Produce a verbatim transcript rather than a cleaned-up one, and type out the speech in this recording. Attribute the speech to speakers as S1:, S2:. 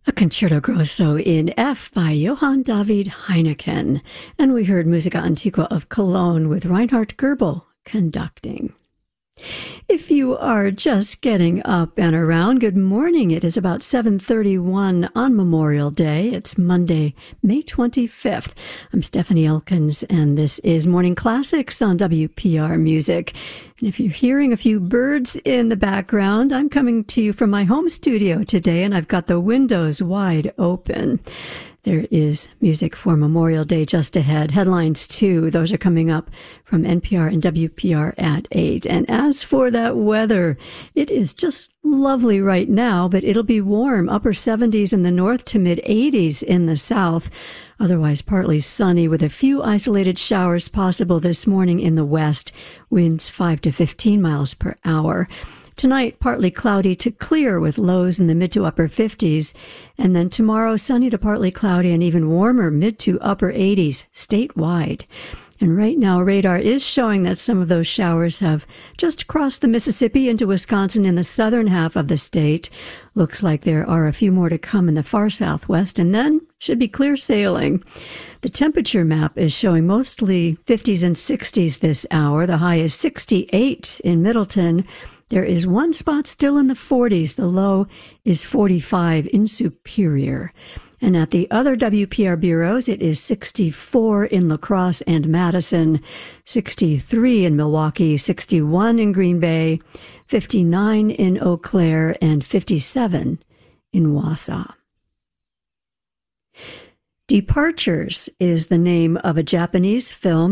S1: A Concerto Grosso in F by Johann David Heineken. And we heard Musica Antiqua of Cologne with Reinhard Goebel conducting. If you are just getting up and around, good morning. It is about seven thirty-one on Memorial Day. It's Monday, May twenty-fifth. I'm Stephanie Elkins, and this is Morning Classics on W P R Music. And if you're hearing a few birds in the background, I'm coming to you from my home studio today, and I've got the windows wide open. There is music for Memorial Day just ahead. Headlines, too. Those are coming up from N P R and W P R at eight. And as for that weather, it is just lovely right now, but it'll be warm, upper seventies in the north to mid eighties in the south. Otherwise, partly sunny with a few isolated showers possible this morning in the west. Winds five to fifteen miles per hour. Tonight, partly cloudy to clear with lows in the mid to upper fifties. And then tomorrow, sunny to partly cloudy and even warmer, mid to upper eighties statewide. And right now, radar is showing that some of those showers have just crossed the Mississippi into Wisconsin in the southern half of the state. Looks like there are a few more to come in the far southwest, and then should be clear sailing. The temperature map is showing mostly fifties and sixties this hour. The high is sixty-eight in Middleton. There is one spot still in the forties. The low is forty-five in Superior. And at the other W P R bureaus, it is sixty-four in La Crosse and Madison, sixty-three in Milwaukee, sixty-one in Green Bay, fifty-nine in Eau Claire, and fifty-seven in Wausau. Departures is the name of a Japanese film